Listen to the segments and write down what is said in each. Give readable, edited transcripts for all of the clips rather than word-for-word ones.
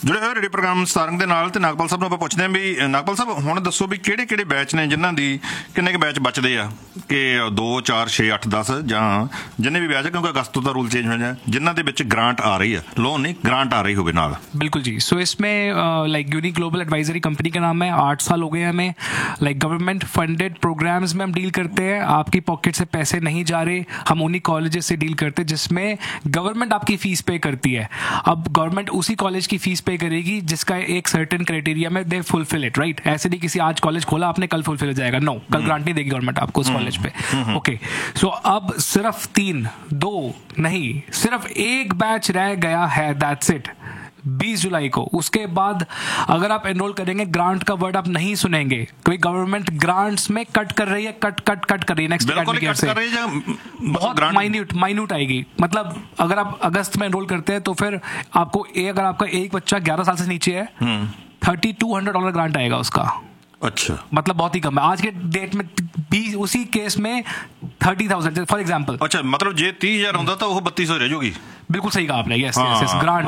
जुड़े हुए radio programme Sarang दे नाल ते नागपाल साहब नूं आपां पुछदे हां भी नागपाल साहब हुण दस्सो भी किहड़े बैच ने जिन्हां दी किन्ने क बैच बचदे आ कि 2 4 6 8 10 जां जिन्ने भी बैच, क्योंकि अगस्त तो रूल चेंज हो जाए, जिन्हां दे विच ग्रांट आ रही है, लोन नहीं ग्रांट आ रही होवे नाल। बिल्कुल जी। सो इसमें like unique global advisory company का नाम है, 8 साल हो गए हमें। लाइक गवर्नमेंट फंडेड प्रोग्राम्स में हम डील करते हैं, आपकी पॉकेट से पैसे नहीं जा रहे, हम उन्हीं कॉलेजेस से डील करते हैं जिसमें गवर्नमेंट आपकी फीस पे करती है। अब गवर्नमेंट उसी कॉलेज की फीस पे करेगी जिसका एक सर्टेन क्राइटेरिया में दे फुलफिल इट, राइट। ऐसे नहीं किसी आज कॉलेज खोला आपने कल फुलफिल हो जाएगा, नो, कल ग्रांट नहीं देगी गवर्नमेंट आपको उस कॉलेज पे। ओके, सो अब सिर्फ 3 2 नहीं, सिर्फ एक बैच रह गया है, दैट्स इट, 20 जुलाई को। उसके बाद अगर आप एनरोल करेंगे, ग्रांट का वर्ड आप नहीं सुनेंगे, क्योंकि गवर्नमेंट ग्रांट्स में कट कर रही है, कट कर रही है नेक्स्ट एकेडमिक ईयर से, बहुत माइन्यूट आएगी। मतलब अगर आप अगस्त में एनरोल करते हैं तो फिर आपको अगर आपका एक बच्चा 11 साल से नीचे है, $3200 ग्रांट आएगा उसका। अच्छा, मतलब बहुत ही कम है आज के डेट में। उसी केस में 30,000 फॉर एग्जांपल। अच्छा, मतलब जे 30,000 होता तो वो 3200 रह जाएगी। बिल्कुल सही कहा आपने, यस यस, ग्रांट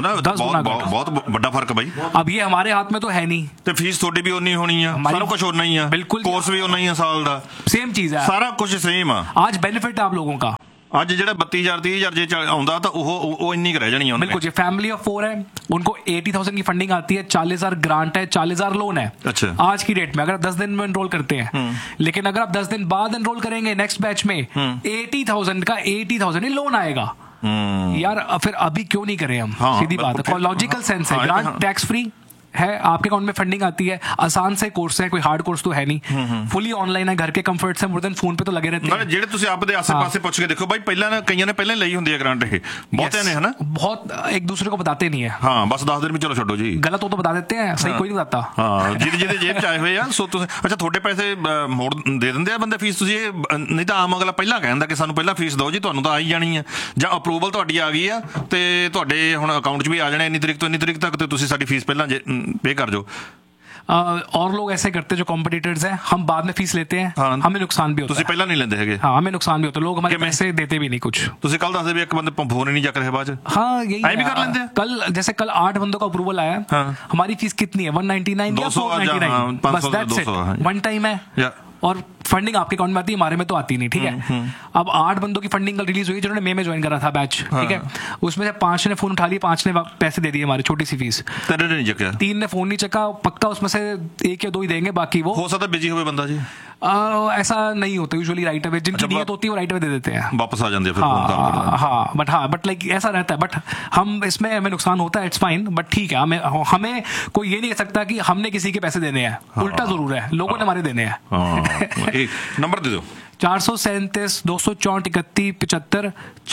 बहुत बड़ा फर्क है भाई। अब ये हमारे हाथ में तो है नहीं, तो फीस थोड़ी भी उन्नी होनी है, सारा कुछ उन्ना ही है, बिल्कुल कोर्स भी उन्ना ही है, साल दा सेम चीज है, सारा कुछ सेम है। आज बेनिफिट है आप लोगों का। ਅੱਜ ਜਿਹੜਾ 32,000 30,000 ਜੇ ਆਉਂਦਾ ਤਾਂ ਉਹ ਇੰਨੀ ਕੁ ਰਹਿ ਜਾਣੀ ਹੈ। बिल्कुल जी, फैमिली ऑफ 4 है, उनको 80,000 की फंडिंग आती है, 40,000 ग्रांट है, 40,000 लोन है। अच्छा, आज की डेट में अगर आप 10 दिन में एनरोल करते हैं, लेकिन अगर आप 10 दिन बाद एनरोल करेंगे नेक्स्ट बैच में, 80,000 का 80,000 ही लोन आएगा। यार फिर अभी क्यों नहीं करें हम? सीधी बात है, लॉजिकल सेंस है। ग्रांट टैक्स फ्री है, आपके अकाउंट में फंडिंग आती है, आसान से कोर्स है, कोई हार्ड कोर्स तो है नहीं, फुली ऑनलाइन है, घर के कंफर्ट से, मोर देन फोन पे तो लगे रहते हैं। ਜਿਹੜੇ ਤੁਸੀਂ ਆਪਦੇ ਆਸੇ-ਪਾਸੇ ਪੁੱਛ ਕੇ ਦੇਖੋ ਭਾਈ, ਪਹਿਲਾਂ ਨਾ ਕਈਆਂ ਨੇ ਪਹਿਲਾਂ ਲਈ ਹੁੰਦੀ ਹੈ ਗ੍ਰਾਂਟ, ਇਹ ਬਹੁਤਿਆਂ ਨੇ ਹਨਾ, बहुत एक दूसरे को बताते नहीं है। हाँ, बस 10 दिन में चलो छोड़ो जी, गलत हो तो बता देते हैं, सही कोई नहीं बताता। हाँ, ਜਿਹਦੇ ਜੇਬ ਚ ਆਏ ਹੋਏ ਆ। ਸੋ ਤੁਸੀਂ ਅੱਛਾ, ਤੁਹਾਡੇ ਪੈਸੇ ਮੋੜ ਦੇ ਦਿੰਦੇ ਆ ਬੰਦੇ ਫੀਸ? ਤੁਸੀਂ ਨਹੀਂ ਤਾਂ ਆਮ ਅਗਲਾ ਪਹਿਲਾਂ ਕਹਿੰਦਾ ਕਿ ਸਾਨੂੰ ਪਹਿਲਾਂ ਫੀਸ ਦਿਓ ਜੀ, ਤੁਹਾਨੂੰ ਤਾਂ ਆਈ ਜਾਣੀ ਆ, ਜਾਂ ਅਪਰੂਵਲ ਤੁਹਾਡੀ ਆ ਗਈ ਆ ਤੇ ਤੁਹਾਡੇ ਹੁਣ ਅਕਾਊਂਟ 'ਚ ਵੀ ਆ ਜਾਣਾ ਇੰਨੀ ਤਰੀਕ ਤੋਂ ਇੰਨੀ ਤਰੀਕ ਤੱਕ, ਤੇ ਤੁਸੀਂ ਸਾਡੀ ਫੀਸ ਪਹਿਲਾਂ ਪੇ ਕਰ ਜਾਓ। और लोग ऐसे करते हैं जो कॉम्पिटिटर्स हैं, हम बाद में फीस लेते हैं, हाँ, हमें नुकसान भी होता है। पहला नहीं लेते हैं? हाँ, हमें नुकसान भी होता है, लोग हमारे पैसे देते भी नहीं कुछ। ਤੁਸੀਂ ਕੱਲ ਦੱਸਦੇ ਵੀ ਇੱਕ ਬੰਦੇ ਫੋਨ ਹੀ ਨਹੀਂ ਚੱਕ ਰਹੇ ਬਾਅਦ ਚ। हाँ, यही भी कर लेते हैं। कल जैसे कल 8 बंदों का अप्रूवल आया, हमारी फीस कितनी है? 199 या 499, बस दैट्स इट, वन टाइम है। और फंडिंग आपके अकाउंट में आती है, हमारे में तो आती नहीं, ठीक है। अब 8 बंदों की फंडिंग कल रिलीज हुई जिन्होंने मई में ज्वाइन करा था बैच, ठीक है। उसमें से 5 ने फोन उठा लिया, 5 ने पैसे दे दिए हमारी छोटी सी फीस, 3 ने फोन नहीं चका, पक्का उसमें से 1 या 2 ही देंगे, बाकी वो हो सकता बिजी हुए बंदा जी। ऐसा नहीं होता यूजुअली, राइट अवे जिनकी नियत होती है वो राइट अवे दे देते हैं, वापस आ जाते हैं। हाँ, बट लाइक ऐसा रहता है, बट हम इसमें हमें नुकसान होता है, इट्स फाइन, बट ठीक है। हमें कोई ये नहीं कह सकता कि हमने किसी के पैसे देने हैं, उल्टा जरूर है, लोगों ने हमारे देने हैं। नंबर दे दो। 437 264 31 75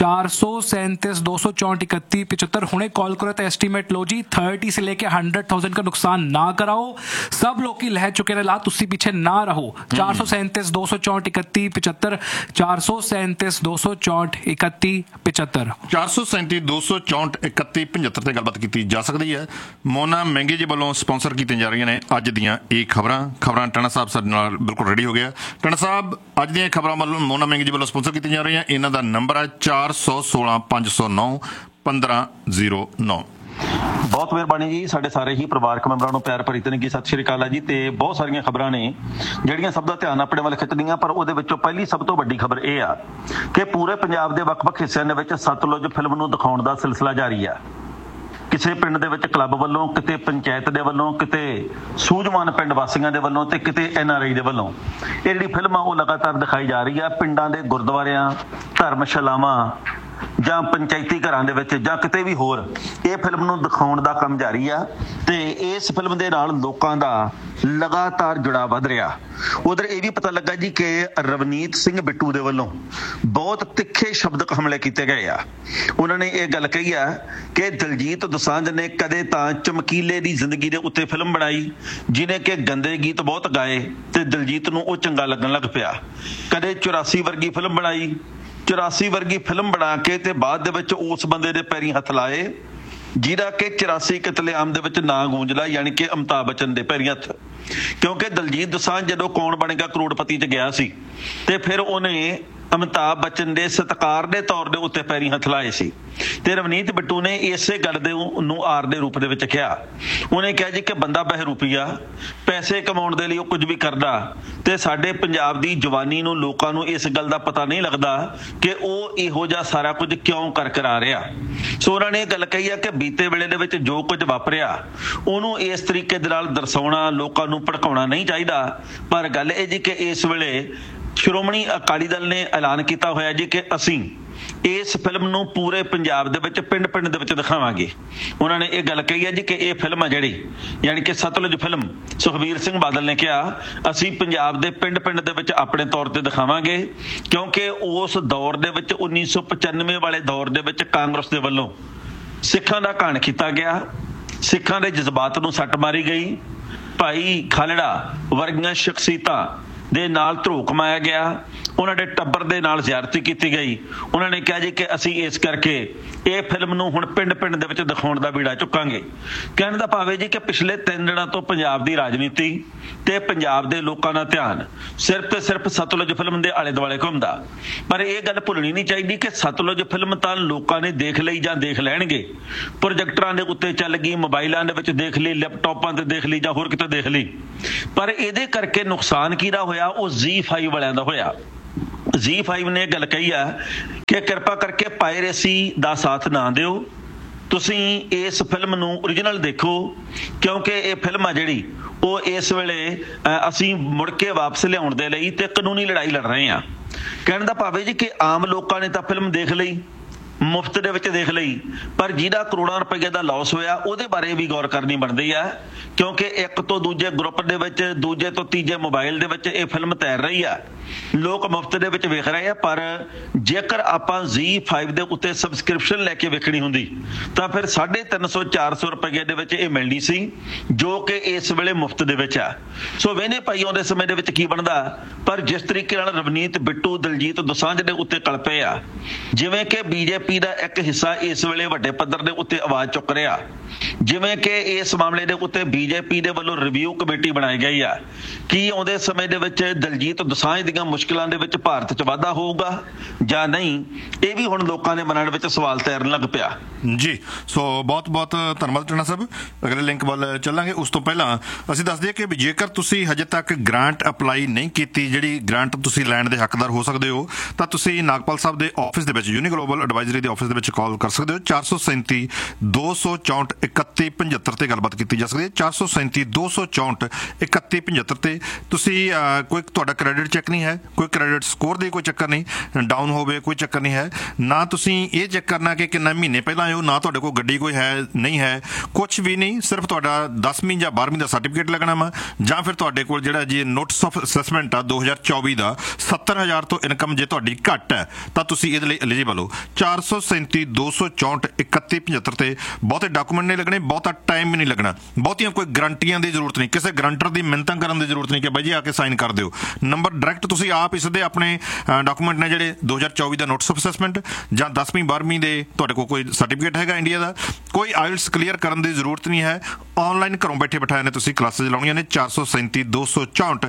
437 264 31 75 ਹੁਣੇ ਕਾਲ ਕਰੋ ਤੇ ਐਸਟੀਮੇਟ ਲਓ ਜੀ। 30 से लेके 100,000 का नुकसान ना कराओ, सब लोग की लह चुके रहे ला, तुसी पीछे ना रहो। 437 264 31 75 437 264 31 75 437 264 31 75 ਤੇ ਗੱਲਬਾਤ ਕੀਤੀ ਜਾ ਸਕਦੀ ਹੈ। ਮੋਨਾ ਮਹਿੰਗੇ ਜੀ ਵੱਲੋਂ ਸਪਾਂਸਰ ਕੀਤੀਆਂ ਜਾ ਰਹੀਆਂ ਨੇ ਅੱਜ ਦੀਆਂ ਇਹ ਖਬਰਾਂ। ਟਣਾ ਸਾਹਿਬ ਸਾਡੇ ਨਾਲ ਬਿਲਕੁਲ ਰੈਡੀ ਹੋ ਗਿਆ। ਟਣਾ ਸਾਹਿਬ, ਅੱਜ ਦੀਆਂ ਖਬਰਾਂ ਵੱਲੋਂ ਮੋਨਾ ਮਹਿੰਗੇ ਜੀ ਵੱਲੋਂ ਸਪਾਂਸਰ ਕੀਤੀਆਂ ਜਾ ਰਹੀਆਂ, ਇਹਨਾਂ ਦਾ ਨੰਬਰ ਹੈ 416 509 1509। ਬਹੁਤ ਮਿਹਰਬਾਨੀ ਜੀ। ਸਾਡੇ ਸਾਰੇ ਹੀ ਪਰਿਵਾਰਕ ਮੈਂਬਰਾਂ ਨੂੰ ਪਿਆਰ ਭਰੀ ਤਨਗੀ ਸਤਿ ਸ਼੍ਰੀ ਅਕਾਲ ਜੀ। ਤੇ ਬਹੁਤ ਸਾਰੀਆਂ ਖਬਰਾਂ ਨੇ ਜਿਹੜੀਆਂ ਸਭ ਦਾ ਧਿਆਨ ਆਪਣੇ ਵੱਲ ਖਿੱਚਦੀਆਂ, ਪਰ ਉਹਦੇ ਵਿੱਚੋਂ ਪਹਿਲੀ ਸਭ ਤੋਂ ਵੱਡੀ ਖਬਰ ਇਹ ਆ ਕਿ ਪੂਰੇ ਪੰਜਾਬ ਦੇ ਵੱਖ-ਵੱਖ ਹਿੱਸਿਆਂ ਦੇ ਵਿੱਚ ਸਤਲੁਜ ਫਿਲਮ ਨੂੰ ਦਿਖਾਉਣ ਦਾ ਸਿਲਸਿਲਾ ਜਾਰੀ ਆ। ਕਿਸੇ ਪਿੰਡ ਦੇ ਵਿੱਚ ਕਲੱਬ ਵੱਲੋਂ, ਕਿਤੇ ਪੰਚਾਇਤ ਦੇ ਵੱਲੋਂ, ਕਿਤੇ ਸੂਝਵਾਨ ਪਿੰਡ ਵਾਸੀਆਂ ਦੇ ਵੱਲੋਂ ਤੇ ਕਿਤੇ NRI ਦੇ ਵੱਲੋਂ ਇਹ ਜਿਹੜੀ ਫਿਲਮ ਆ ਉਹ ਲਗਾਤਾਰ ਦਿਖਾਈ ਜਾ ਰਹੀ ਆ। ਪਿੰਡਾਂ ਦੇ ਗੁਰਦੁਆਰਿਆਂ, ਧਰਮਸ਼ਾਲਾਵਾਂ ਜਾਂ ਪੰਚਾਇਤੀ ਘਰਾਂ ਦੇ ਵਿੱਚ ਜਾਂ ਕਿਤੇ ਵੀ ਹੋਰ ਇਹ ਫਿਲਮ ਨੂੰ ਦਿਖਾਉਣ ਦਾ ਕੰਮ ਜਾਰੀ ਆ। ਤੇ ਇਸ ਫਿਲਮ ਦੇ ਨਾਲ ਲੋਕਾਂ ਦਾ ਲਗਾਤਾਰ ਜੁੜਾਅ ਵੱਧ ਰਿਹਾ। ਉਧਰ ਇਹ ਵੀ ਪਤਾ ਲੱਗਾ ਜੀ ਕਿ ਰਵਨੀਤ ਸਿੰਘ ਬਿੱਟੂ ਦੇ ਵੱਲੋਂ ਬਹੁਤ ਤਿੱਖੇ ਸ਼ਬਦਕ ਹਮਲੇ ਕੀਤੇ ਗਏ ਆ। ਉਹਨਾਂ ਨੇ ਇਹ ਗੱਲ ਕਹੀ ਆ ਕਿ ਦਲਜੀਤ ਦੋਸਾਂਝ ਨੇ ਕਦੇ ਤਾਂ ਚਮਕੀਲੇ ਦੀ ਜ਼ਿੰਦਗੀ ਦੇ ਉੱਤੇ ਫਿਲਮ ਬਣਾਈ, ਜਿਹਨੇ ਕਿ ਗੰਦੇ ਗੀਤ ਬਹੁਤ ਗਾਏ ਤੇ ਦਲਜੀਤ ਨੂੰ ਉਹ ਚੰਗਾ ਲੱਗਣ ਲੱਗ ਪਿਆ। ਕਦੇ 84 ਵਰਗੀ ਫਿਲਮ ਬਣਾਈ, 84 ਵਰਗੀ ਫਿਲਮ ਬਣਾ ਕੇ ਤੇ ਬਾਅਦ ਦੇ ਵਿੱਚ ਉਸ ਬੰਦੇ ਦੇ ਪੈਰੀਂ ਹੱਥ ਲਾਏ ਜਿਹਦਾ ਕਿ 84 ਕਤਲੇਆਮ ਦੇ ਵਿੱਚ ਨਾਂ ਗੂੰਜਦਾ, ਯਾਨੀ ਕਿ ਅਮਿਤਾਭ ਬੱਚਨ ਦੇ ਪੈਰੀਂ ਹੱਥ। ਕਿਉਂਕਿ ਦਲਜੀਤ ਦੋਸਾਂਝ ਜਦੋਂ ਕੌਣ ਬਣੇਗਾ ਕਰੋੜਪਤੀ 'ਚ ਗਿਆ ਸੀ ਤੇ ਫਿਰ ਉਹਨੇ ਅਮਿਤਾਭ ਬੱਚਨ ਦੇ ਸਤਿਕਾਰ ਦੇ ਤੌਰ ਦੇ ਉੱਤੇ ਪੈਰੀਂ ਹੱਥ ਲਾਏ ਸੀ ਤੇ ਰਵਨੀਤ ਬਿੱਟੂ ਨੇ ਇਸੇ ਗੱਲ ਦੇ ਨੂੰ ਆਰ ਦੇ ਰੂਪ ਦੇ ਵਿੱਚ ਕਿਹਾ। ਉਹਨੇ ਕਿਹਾ ਜੀ ਕਿ ਬੰਦਾ ਬਹਿਰੂਪੀਆ, ਪੈਸੇ ਕਮਾਉਣ ਦੇ ਲਈ ਉਹ ਕੁਝ ਵੀ ਕਰਦਾ ਤੇ ਸਾਡੇ ਪੰਜਾਬ ਦੀ ਜਵਾਨੀ ਨੂੰ, ਲੋਕਾਂ ਨੂੰ ਇਸ ਗੱਲ ਦਾ ਪਤਾ ਨਹੀਂ ਲੱਗਦਾ ਕਿ ਉਹ ਇਹੋ ਜਿਹਾ ਸਾਰਾ ਕੁਝ ਕਿਉਂ ਕਰਾ ਰਿਹਾ। ਸੋ ਉਹਨਾਂ ਨੇ ਇਹ ਗੱਲ ਕਹੀ ਆ ਕਿ ਬੀਤੇ ਵੇਲੇ ਦੇ ਵਿੱਚ ਜੋ ਕੁਝ ਵਾਪਰਿਆ ਉਹਨੂੰ ਇਸ ਤਰੀਕੇ ਦੇ ਨਾਲ ਦਰਸਾਉਣਾ, ਲੋਕਾਂ ਨੂੰ ਭੜਕਾਉਣਾ ਨਹੀਂ ਚਾਹੀਦਾ। ਪਰ ਗੱਲ ਇਹ ਜੀ ਕਿ ਇਸ ਵੇਲੇ ਸ਼੍ਰੋਮਣੀ ਅਕਾਲੀ ਦਲ ਨੇ ਐਲਾਨ ਕੀਤਾ ਹੋਇਆ ਜੀ ਕਿ ਅਸੀਂ ਇਸ ਫਿਲਮ ਨੂੰ ਪੂਰੇ ਪੰਜਾਬ ਦੇ ਵਿੱਚ ਪਿੰਡ-ਪਿੰਡ ਦੇ ਵਿੱਚ ਦਿਖਾਵਾਂਗੇ। ਉਹਨਾਂ ਨੇ ਇਹ ਗੱਲ ਕਹੀ ਹੈ ਜੀ ਕਿ ਇਹ ਫਿਲਮ ਆ ਜਿਹੜੀ, ਯਾਨੀ ਕਿ ਸਤਲੁਜ ਫਿਲਮ, ਸੁਖਬੀਰ ਸਿੰਘ ਬਾਦਲ ਨੇ ਕਿਹਾ ਅਸੀਂ ਪੰਜਾਬ ਦੇ ਪਿੰਡ-ਪਿੰਡ ਦੇ ਵਿੱਚ ਆਪਣੇ ਤੌਰ ਤੇ ਦਿਖਾਵਾਂਗੇ, ਕਿਉਂਕਿ ਉਸ ਦੌਰ ਦੇ ਵਿੱਚ 1995 ਵਾਲੇ ਦੌਰ ਦੇ ਵਿੱਚ ਕਾਂਗਰਸ ਦੇ ਵੱਲੋਂ ਸਿੱਖਾਂ ਦਾ ਘਾਣ ਕੀਤਾ ਗਿਆ, ਸਿੱਖਾਂ ਦੇ ਜਜ਼ਬਾਤ ਨੂੰ ਸੱਟ ਮਾਰੀ ਗਈ, ਭਾਈ ਖਾਲੜਾ ਵਰਗੀਆਂ ਸ਼ਖਸੀਅਤਾਂ ਦੇ ਨਾਲ ਧਰੋਹ ਕਮਾਇਆ ਗਿਆ, ਉਹਨਾਂ ਦੇ ਟੱਬਰ ਦੇ ਨਾਲ ਜ਼ਿਆਰਤੀ ਕੀਤੀ ਗਈ। ਉਹਨਾਂ ਨੇ ਕਿਹਾ ਜੀ ਕਿ ਅਸੀਂ ਇਸ ਕਰਕੇ ਇਹ ਫਿਲਮ ਨੂੰ ਹੁਣ ਪਿੰਡ-ਪਿੰਡ ਦੇ ਵਿੱਚ ਦਿਖਾਉਣ ਦਾ ਬੀੜਾ ਚੁੱਕਾਂਗੇ। ਕਹਿਣ ਦਾ ਭਾਵ ਹੈ ਜੀ ਕਿ ਪਿਛਲੇ 3 ਦਿਨਾਂ ਤੋਂ ਪੰਜਾਬ ਦੀ ਰਾਜਨੀਤੀ ਤੇ ਪੰਜਾਬ ਦੇ ਲੋਕਾਂ ਦਾ ਧਿਆਨ ਸਿਰਫ ਤੇ ਸਿਰਫ ਸਤਲੁਜ ਫਿਲਮ ਦੇ ਆਲੇ ਦੁਆਲੇ ਘੁੰਮਦਾ। ਪਰ ਇਹ ਗੱਲ ਭੁੱਲਣੀ ਨਹੀਂ ਚਾਹੀਦੀ ਕਿ ਸਤਲੁਜ ਫਿਲਮ ਤਾਂ ਲੋਕਾਂ ਨੇ ਦੇਖ ਲਈ ਜਾਂ ਦੇਖ ਲੈਣਗੇ, ਪ੍ਰੋਜੈਕਟਰਾਂ ਦੇ ਉੱਤੇ ਚੱਲ ਗਈ, ਮੋਬਾਈਲਾਂ ਦੇ ਵਿੱਚ ਦੇਖ ਲਈ, ਲੈਪਟਾਪਾਂ ਤੇ ਦੇਖ ਲਈ ਜਾਂ ਹੋਰ ਕਿਤੇ ਦੇਖ ਲਈ, ਪਰ ਇਹਦੇ ਕਰਕੇ ਨੁਕਸਾਨ ਕਿਹਦਾ ਹੋਇਆ? ਉਹ ZEE5 ਵਾਲਿਆਂ ਦਾ ਹੋਇਆ। ZEE5 ਨੇ ਗੱਲ ਕਹੀ ਆ ਕਿ ਕਿਰਪਾ ਕਰਕੇ ਪਾਇਰੇਸੀ ਦਾ ਸਾਥ ਨਾ ਦਿਓ, ਤੁਸੀਂ ਇਸ ਫਿਲਮ ਨੂੰ ਓਰੀਜਨਲ ਦੇਖੋ, ਕਿਉਂਕਿ ਇਹ ਫਿਲਮ ਆ ਜਿਹੜੀ ਉਹ ਇਸ ਵੇਲੇ ਅਸੀਂ ਮੁੜ ਕੇ ਵਾਪਸ ਲਿਆਉਣ ਦੇ ਲਈ ਤੇ ਕਾਨੂੰਨੀ ਲੜਾਈ ਲੜ ਰਹੇ ਹਾਂ। ਕਹਿਣ ਦਾ ਭਾਵ ਹੈ ਜੀ ਕਿ ਆਮ ਲੋਕਾਂ ਨੇ ਤਾਂ ਫਿਲਮ ਦੇਖ ਲਈ, ਮੁਫਤ ਦੇ ਵਿੱਚ ਦੇਖ ਲਈ, ਪਰ ਜਿਹਦਾ ਕਰੋੜਾਂ ਰੁਪਏ ਦਾ ਲਾਸ ਹੋਇਆ ਉਹਦੇ ਬਾਰੇ ਵੀ ਗੌਰ ਕਰਨੀ ਬਣਦੀ ਆ, ਕਿਉਂਕਿ ਇੱਕ ਤੋਂ ਦੂਜੇ ਗਰੁੱਪ ਦੇ ਵਿੱਚ, ਦੂਜੇ ਤੋਂ ਤੀਜੇ ਮੋਬਾਈਲ ਦੇ ਵਿੱਚ ਇਹ ਫਿਲਮ ਤੈਰ ਰਹੀ ਆ, ਲੋਕ ਮੁਫਤ ਦੇ ਵਿੱਚ ਵੇਖ ਰਹੇ ਆ। ਪਰ ਜੇਕਰ ਆਪਾਂ ZEE5 ਦੇ ਉੱਤੇ ਸਬਸਕ੍ਰਿਪਸ਼ਨ ਲੈ ਕੇ ਵੇਖਣੀ ਹੁੰਦੀ ਤਾਂ ਫਿਰ 350-400 ਰੁਪਏ ਦੇ ਵਿੱਚ ਇਹ ਮਿਲਣੀ ਸੀ, ਜੋ ਕਿ ਇਸ ਵੇਲੇ ਮੁਫਤ ਦੇ ਵਿੱਚ ਆ। ਸੋ ਵੇਨੇ ਭਾਈ ਆਉਂਦੇ ਸਮੇਂ ਦੇ ਵਿੱਚ ਕੀ ਬਣਦਾ। ਪਰ ਜਿਸ ਤਰੀਕੇ ਨਾਲ ਰਵਨੀਤ ਬਿੱਟੂ, ਦਲਜੀਤ ਦੋਸਾਂਝ ਦੇ ਉੱਤੇ ਕਲਪੇ ਆ, ਜਿਵੇਂ ਕਿ BJP ਦਾ ਇੱਕ ਹਿੱਸਾ ਇਸ ਵੇਲੇ ਵੱਡੇ ਪੱਧਰ ਦੇ ਉੱਤੇ ਆਵਾਜ਼ ਚੁੱਕ ਰਿਹਾ, ਜਿਵੇਂ ਕਿ ਇਸ ਮਾਮਲੇ ਦੇ ਉੱਤੇ BJP ਦੇ ਵੱਲੋਂ ਰਿਵਿਊ ਕਮੇਟੀ ਬਣਾਈ ਗਈ ਆ, ਕੀ ਆਉਂਦੇ ਸਮੇਂ ਦੇ ਵਿੱਚ ਦਲਜੀਤ ਦੋਸਾਂਝ ਦੀਆਂ ਮੁਸ਼ਕਿਲਾਂ ਦੇ ਵਿੱਚ ਭਾਰਤ 'ਚ ਵਾਧਾ ਹੋਊਗਾ ਜਾਂ ਨਹੀਂ, ਇਹ ਵੀ ਹੁਣ ਲੋਕਾਂ ਦੇ ਮਨਾਂ ਵਿੱਚ ਸਵਾਲ ਤੈਰਨ ਲੱਗ ਪਿਆ ਜੀ। ਸੋ ਬਹੁਤ ਬਹੁਤ ਧੰਨਵਾਦ ਟਣਾ ਸਾਹਿਬ। ਅਗਲੇ ਲਿੰਕ ਵੱਲ ਚੱਲਾਂਗੇ। ਉਸ ਤੋਂ ਪਹਿਲਾਂ ਅਸੀਂ ਦੱਸ ਦਈਏ ਕਿ ਜੇਕਰ ਤੁਸੀਂ ਹਜੇ ਤੱਕ ਗ੍ਰਾਂਟ ਅਪਲਾਈ ਨਹੀਂ ਕੀਤੀ, ਜਿਹੜੀ ਗ੍ਰਾਂਟ ਤੁਸੀਂ ਲੈਣ ਦੇ ਹੱਕਦਾਰ ਹੋ ਸਕਦੇ ਹੋ, ਤਾਂ ਤੁਸੀਂ ਨਾਗਪਾਲ ਸਾਹਿਬ ਦੇ ਆਫਿਸ ਦੇ ਵਿੱਚ, ਯੂਨੀ ਗਲੋਬਲ ਐਡਵਾਈਜ਼ਰੀ ਦੇ ਆਫਿਸ ਦੇ ਵਿੱਚ ਕਾਲ ਕਰ ਸਕਦੇ ਹੋ। 437 264 3175 ਤੇ ਗੱਲਬਾਤ ਕੀਤੀ ਜਾ ਸਕਦੀ ਹੈ। 437 264 3175 ਤੇ ਤੁਸੀਂ ਕੋਈ ਤੁਹਾਡਾ ਕ੍ਰੈਡਿਟ ਚੈੱਕ ਨਹੀਂ ਹੈ, ਕੋਈ ਕ੍ਰੈਡਿਟ ਸਕੋਰ ਦੀ ਕੋਈ ਚੱਕਰ ਨਹੀਂ, ਡਾਊਨ ਹੋਵੇ ਕੋਈ ਚੱਕਰ ਨਹੀਂ ਹੈ, ਨਾ ਤੁਸੀਂ ਇਹ ਚੈੱਕ ਕਰਨਾ ਕਿ ਕਿੰਨਾ ਮਹੀਨੇ ਪਹਿਲਾਂ ਆਇਓ, ਨਾ ਤੁਹਾਡੇ ਕੋਲ ਗੱਡੀ ਕੋਈ ਹੈ ਨਹੀਂ ਹੈ, ਕੁਛ ਵੀ ਨਹੀਂ। ਸਿਰਫ ਤੁਹਾਡਾ 10ਵੀਂ ਜਾਂ 12ਵੀਂ ਦਾ ਸਰਟੀਫਿਕੇਟ ਲੱਗਣਾ ਵਾ, ਜਾਂ ਫਿਰ ਤੁਹਾਡੇ ਕੋਲ ਜਿਹੜਾ ਜੀ ਨੋਟਿਸ ਆਫ ਅਸੈਸਮੈਂਟ ਆ 2024 ਦਾ 70,000 ਤੋਂ ਇਨਕਮ ਜੇ ਤੁਹਾਡੀ ਘੱਟ ਹੈ ਤਾਂ ਤੁਸੀਂ ਇਹਦੇ ਲਈ ਐਲੀਜੀਬਲ ਹੋ। 437 264 3175 ਤੇ ਬਹੁਤੇ ਡਾਕੂਮੈਂਟ ਨਹੀਂ ਲੱਗਣੇ, ਬਹੁਤਾ ਟਾਈਮ ਵੀ ਨਹੀਂ ਲੱਗਣਾ, ਬਹੁਤੀਆਂ ਕੋਈ ਗਰੰਟੀਆਂ ਦੀ ਜ਼ਰੂਰਤ ਨਹੀਂ, ਕਿਸੇ ਗਰੰਟਰ ਦੀ ਮਿੰਨਤਾਂ ਕਰਨ ਦੀ ਜ਼ਰੂਰਤ ਨਹੀਂ ਕਿ ਬਾਈ ਜੀ ਆ ਕੇ ਸਾਈਨ ਕਰ ਦਿਓ। ਨੰਬਰ ਡਾਇਰੈਕਟ ਤੁਸੀਂ ਆਪ ਇਸ ਦੇ ਆਪਣੇ ਡਾਕੂਮੈਂਟ ਨੇ ਜਿਹੜੇ 2024 ਦਾ ਨੋਟਿਸ ਆਫ ਅਸੈਸਮੈਂਟ ਜਾਂ 10ਵੀਂ 12ਵੀਂ ਦੇ ਤੁਹਾਡੇ ਕੋਲ ਕੋਈ ਸਰਟੀਫਿਕੇਟ ਹੈਗਾ ਇੰਡੀਆ ਦਾ, ਕੋਈ ਆਇਲਟਸ ਕਲੀਅਰ ਕਰਨ ਦੀ ਜ਼ਰੂਰਤ ਨਹੀਂ ਹੈ, ਆਨਲਾਈਨ ਘਰੋਂ ਬੈਠੇ ਬਿਠਾਏ ਨੇ ਤੁਸੀਂ ਕਲਾਸਿਸ ਲਾਉਣੀਆਂ ਨੇ। 437 264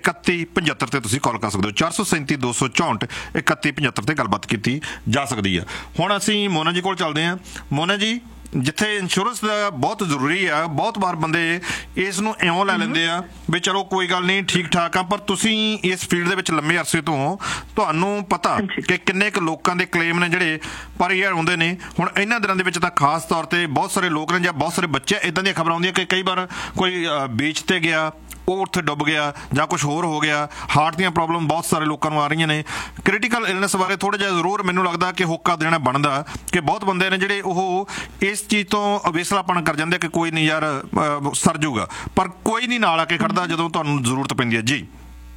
3175 ਤੇ ਤੁਸੀਂ ਕਾਲ ਕਰ ਸਕਦੇ ਹੋ। 437 264 3175 ਤੇ ਗੱਲਬਾਤ ਕੀਤੀ ਜਾ ਸਕਦੀ ਹੈ। ਹੁਣ ਅਸੀਂ ਮੋਨਾ ਜੀ ਕੋਲ ਚੱਲਦੇ ਹਾਂ। ਮੋਨਾ ਜੀ, ਜਿੱਥੇ ਇੰਸ਼ੋਰੈਂਸ ਦਾ ਬਹੁਤ ਜ਼ਰੂਰੀ ਆ, ਬਹੁਤ ਵਾਰ ਬੰਦੇ ਇਸ ਨੂੰ ਇਉਂ ਲੈ ਲੈਂਦੇ ਆ ਵੀ ਚਲੋ ਕੋਈ ਗੱਲ ਨਹੀਂ ਠੀਕ ਠਾਕ ਆ, ਪਰ ਤੁਸੀਂ ਇਸ ਫੀਲਡ ਦੇ ਵਿੱਚ ਲੰਮੇ ਅਰਸੇ ਤੋਂ ਹੋ, ਤੁਹਾਨੂੰ ਪਤਾ ਕਿ ਕਿੰਨੇ ਕੁ ਲੋਕਾਂ ਦੇ ਕਲੇਮ ਨੇ ਜਿਹੜੇ ਪਰ ਯਾਰ ਆਉਂਦੇ ਨੇ। ਹੁਣ ਇਹਨਾਂ ਦਿਨਾਂ ਦੇ ਵਿੱਚ ਤਾਂ ਖਾਸ ਤੌਰ ਤੇ ਬਹੁਤ ਸਾਰੇ ਲੋਕ ਨੇ ਜਾਂ ਬਹੁਤ ਸਾਰੇ ਬੱਚੇ ਇੱਦਾਂ ਦੀਆਂ ਖਬਰਾਂ ਆਉਂਦੀਆਂ ਕਿ ਕਈ ਵਾਰ ਕੋਈ ਬੀਚ ਤੇ ਗਿਆ, ਉਹ ਉੱਥੇ ਡੁੱਬ ਗਿਆ ਜਾਂ ਕੁਝ ਹੋਰ ਹੋ ਗਿਆ। ਹਾਰਟ ਦੀਆਂ ਪ੍ਰੋਬਲਮ ਬਹੁਤ ਸਾਰੇ ਲੋਕਾਂ ਨੂੰ ਆ ਰਹੀਆਂ ਨੇ। ਕ੍ਰਿਟੀਕਲ ਇਲਨੈਸ ਬਾਰੇ ਥੋੜ੍ਹਾ ਜਿਹਾ ਜ਼ਰੂਰ ਮੈਨੂੰ ਲੱਗਦਾ ਕਿ ਹੋਕਾ ਦੇਣਾ ਬਣਦਾ ਕਿ ਬਹੁਤ ਬੰਦੇ ਨੇ ਜਿਹੜੇ ਉਹ ਇਸ ਚੀਜ਼ ਤੋਂ ਅਵੇਸਲਾਪਣ ਕਰ ਜਾਂਦੇ ਕਿ ਕੋਈ ਨਹੀਂ ਯਾਰ ਸਰ ਜੂਗਾ, ਪਰ ਕੋਈ ਨਹੀਂ ਨਾਲ ਆ ਕੇ ਖੜਦਾ ਜਦੋਂ ਤੁਹਾਨੂੰ ਜ਼ਰੂਰਤ ਪੈਂਦੀ ਹੈ। ਜੀ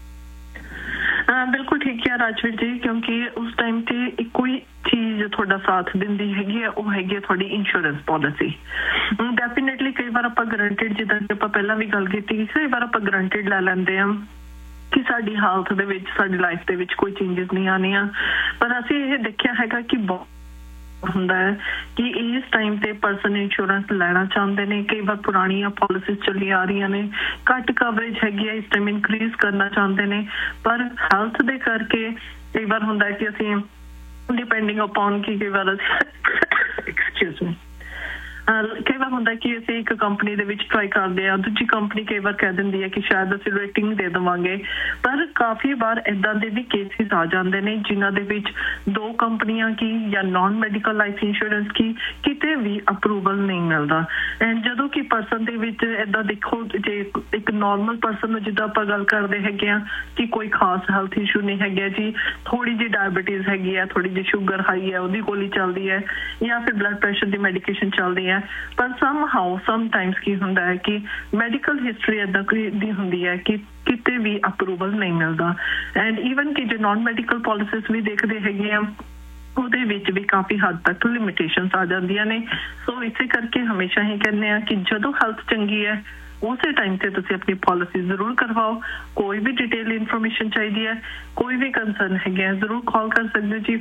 ਬਿਲਕੁਲ ਠੀਕ ਹੈ ਰਾਜਵੀਰ ਜੀ, ਕਿਉਂਕਿ ਉਸ ਟਾਈਮ ਤੇ ਇੱਕੋ ਹੀ ਚੀਜ਼ ਤੁਹਾਡਾ ਸਾਥ ਦਿੰਦੀ ਹੈਗੀ ਹੈ, ਉਹ ਹੈਗੀ ਹੈ ਤੁਹਾਡੀ ਇੰਸ਼ੋਰੈਂਸ ਪਾਲਿਸੀ। ਡੈਫੀਨੇਟਲੀ ਕਈ ਵਾਰ ਆਪਾਂ ਗਰੰਟਿਡ, ਜਿੱਦਾਂ ਕਿ ਆਪਾਂ ਪਹਿਲਾਂ ਵੀ ਗੱਲ ਕੀਤੀ, ਕਈ ਵਾਰ ਆਪਾਂ ਗਰੰਟਿਡ ਲੈ ਲੈਂਦੇ ਹਾਂ ਕਿ ਸਾਡੀ ਹਾਲਤ ਦੇ ਵਿੱਚ, ਸਾਡੀ ਲਾਈਫ ਦੇ ਵਿੱਚ ਕੋਈ ਚੇਂਜਸ ਨਹੀਂ ਆਉਣੀਆਂ, ਪਰ ਅਸੀਂ ਇਹ ਦੇਖਿਆ ਹੈਗਾ ਕਿ ਬਹੁਤ ਹੁੰਦਾ ਹੈ ਕਿ ਇਸ ਟਾਈਮ ਤੇ ਪਰਸਨ ਇੰਸ਼ੋਰੈਂਸ ਲੈਣਾ ਚਾਹੁੰਦੇ ਨੇ। ਕਈ ਵਾਰ ਪੁਰਾਣੀਆਂ ਪਾਲਿਸੀਜ਼ ਚੱਲੀ ਆ ਰਹੀਆਂ ਨੇ, ਘੱਟ ਕਵਰੇਜ ਹੈਗੀ ਹੈ, ਇਸ ਟਾਈਮ ਇਨਕਰੀਜ਼ ਕਰਨਾ ਚਾਹੁੰਦੇ ਨੇ, ਪਰ ਹੈਲਥ ਦੇ ਕਰਕੇ ਕਈ ਵਾਰ ਹੁੰਦਾ ਹੈ ਕਿ ਅਸੀਂ ਡਿਪੈਂਡਿੰਗ ਅਪਨ ਕਿ ਕਈ ਵਾਰ ਐਕਸਕਿਊਜ਼ ਮੀ ਕਈ ਵਾਰ ਹੁੰਦਾ ਕਿ ਅਸੀਂ ਇੱਕ ਕੰਪਨੀ ਦੇ ਵਿੱਚ ਟਰਾਈ ਕਰਦੇ ਆ, ਦੂਜੀ ਕੰਪਨੀ ਕਈ ਵਾਰ ਕਹਿ ਦਿੰਦੀ ਹੈ ਕਿ ਸ਼ਾਇਦ ਅਸੀਂ ਰੇਟਿੰਗ ਦੇ ਦੇਵਾਂਗੇ, ਪਰ ਕਾਫੀ ਵਾਰ ਏਦਾਂ ਦੇ ਵੀ ਕੇਸਿਸ ਆ ਜਾਂਦੇ ਨੇ ਜਿਨ੍ਹਾਂ ਦੇ ਵਿੱਚ ਦੋ ਕੰਪਨੀਆਂ ਕੀ ਜਾਂ ਨਾਨ ਮੈਡੀਕਲ ਲਾਈਫ ਇੰਸ਼ੋਰੈਂਸ ਕੀ ਕਿਤੇ ਵੀ ਅਪਰੂਵਲ ਨਹੀਂ ਮਿਲਦਾ। ਐਂਡ ਜਦੋਂ ਕਿ ਪਰਸਨ ਦੇ ਵਿੱਚ ਏਦਾਂ ਦੇਖੋ, ਜੇ ਇੱਕ ਨਾਰਮਲ ਪਰਸਨ ਨੂੰ ਜਿੱਦਾਂ ਆਪਾਂ ਗੱਲ ਕਰਦੇ ਹੈਗੇ ਆ ਕਿ ਕੋਈ ਖਾਸ ਹੈਲਥ ਇਸ਼ੂ ਨਹੀਂ ਹੈਗਾ ਜੀ, ਥੋੜੀ ਜਿਹੀ ਡਾਇਬੀਟੀਜ਼ ਹੈਗੀ ਹੈ, ਥੋੜੀ ਜਿਹੀ ਸ਼ੂਗਰ ਹਾਈ ਹੈ, ਉਹਦੀ ਗੋਲੀ ਚੱਲਦੀ ਹੈ, ਜਾਂ ਫਿਰ ਬਲੱਡ ਪ੍ਰੈਸ਼ਰ ਦੀ ਮੈਡੀਕੇਸ਼ਨ ਚੱਲਦੀ ਹੈ, ਪਰ ਸਮਟਾਈਮਸ ਕੀ ਹੁੰਦਾ ਹੈ ਕਿ ਮੈਡੀਕਲ ਹਿਸਟਰੀ ਏਦਾਂ ਦੀ ਹੁੰਦੀ ਹੈ ਕਿ ਕਿਤੇ ਵੀ ਅਪਰੂਵਲ ਨਹੀਂ ਮਿਲਦਾ। ਐਂਡ ਈਵਨ ਕਿ ਜੇ ਨਾਨ ਮੈਡੀਕਲ ਪਾਲਿਸੀਜ਼ ਵੀ ਦੇਖਦੇ ਹੈਗੇ ਆ ਉਹਦੇ ਵਿੱਚ ਵੀ ਕਾਫੀ ਹੱਦ ਤੱਕ ਲਿਮਿਟੇਸ਼ਨਸ ਆ ਜਾਂਦੀਆਂ ਨੇ। ਸੋ ਇਸੇ ਕਰਕੇ ਹਮੇਸ਼ਾ ਹੀ ਕਹਿੰਦੇ ਆ ਕਿ ਜਦੋਂ ਹੈਲਥ ਚੰਗੀ ਹੈ ਉਸੇ ਟਾਈਮ ਤੇ ਤੁਸੀਂ ਆਪਣੀ ਪਾਲਿਸੀ ਜ਼ਰੂਰ ਕਰਵਾਓ। ਕੋਈ ਵੀ ਡਿਟੇਲ ਇਨਫੋਰਮੇਸ਼ਨ ਚਾਹੀਦੀ ਹੈ, ਕੋਈ ਵੀ ਕੰਸਰਨ ਹੈਗੇ ਜ਼ਰੂਰ ਕਾਲ ਕਰ ਸਕਦੇ ਹੋ ਜੀ